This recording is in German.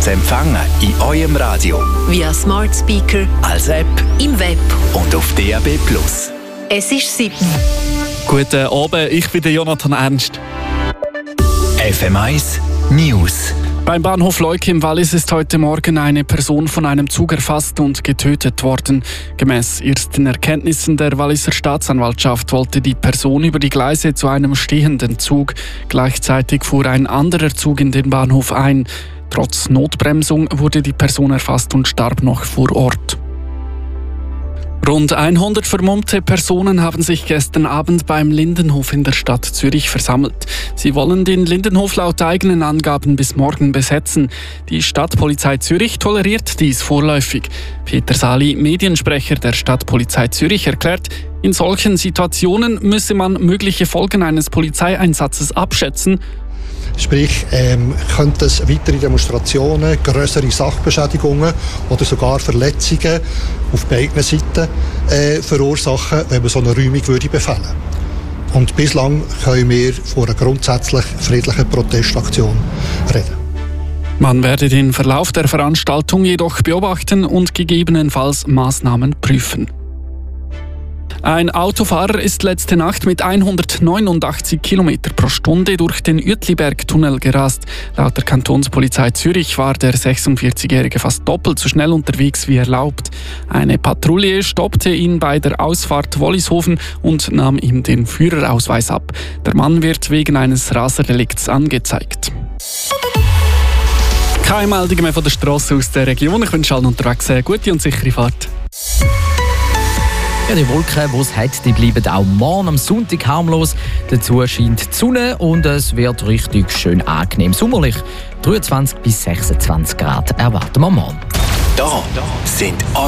zu empfangen in eurem Radio, via Smart Speaker, als App im Web und auf DAB+. Es ist 7. Guten Abend, ich bin der Jonathan Ernst. FM1 News. Beim Bahnhof Leuke im Wallis ist heute Morgen eine Person von einem Zug erfasst und getötet worden. Gemäss ersten Erkenntnissen der Walliser Staatsanwaltschaft wollte die Person über die Gleise zu einem stehenden Zug. Gleichzeitig fuhr ein anderer Zug in den Bahnhof ein. Trotz Notbremsung wurde die Person erfasst und starb noch vor Ort. Rund 100 vermummte Personen haben sich gestern Abend beim Lindenhof in der Stadt Zürich versammelt. Sie wollen den Lindenhof laut eigenen Angaben bis morgen besetzen. Die Stadtpolizei Zürich toleriert dies vorläufig. Peter Sali, Mediensprecher der Stadtpolizei Zürich, erklärt, in solchen Situationen müsse man mögliche Folgen eines Polizeieinsatzes abschätzen. Sprich, könnte es weitere Demonstrationen, grössere Sachbeschädigungen oder sogar Verletzungen auf beiden Seiten verursachen, wenn man so eine Räumung würde befehlen. Und bislang können wir von einer grundsätzlich friedlichen Protestaktion reden. Man werde den Verlauf der Veranstaltung jedoch beobachten und gegebenenfalls Maßnahmen prüfen. Ein Autofahrer ist letzte Nacht mit 189 km pro Stunde durch den Uetliberg-Tunnel gerast. Laut der Kantonspolizei Zürich war der 46-Jährige fast doppelt so schnell unterwegs wie erlaubt. Eine Patrouille stoppte ihn bei der Ausfahrt Wollishofen und nahm ihm den Führerausweis ab. Der Mann wird wegen eines Raserdelikts angezeigt. Keine Meldungen mehr von der Strasse aus der Region. Ich wünsche allen unterwegs eine gute und sichere Fahrt. Ja, die Wolken, die es hat, die bleiben auch morgen am Sonntag harmlos. Dazu scheint die Sonne und es wird richtig schön angenehm sommerlich. 23 bis 26 Grad erwarten wir morgen. Da sind